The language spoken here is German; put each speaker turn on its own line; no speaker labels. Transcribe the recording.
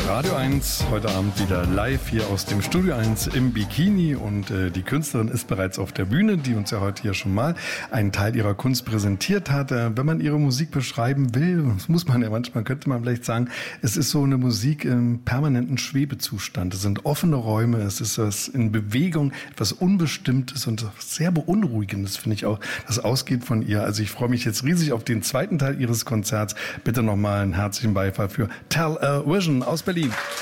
Radio 1, heute Abend wieder live hier aus dem Studio 1 im Bikini und die Künstlerin ist bereits auf der Bühne, die uns ja heute hier schon mal einen Teil ihrer Kunst präsentiert hat. Wenn man ihre Musik beschreiben will, das muss man ja manchmal, könnte man vielleicht sagen, es ist so eine Musik im permanenten Schwebezustand. Es sind offene Räume, es ist was in Bewegung, etwas Unbestimmtes und sehr Beunruhigendes, finde ich auch, das ausgeht von ihr. Also ich freue mich jetzt riesig auf den zweiten Teil ihres Konzerts. Bitte nochmal einen herzlichen Beifall für Television aus Berlin.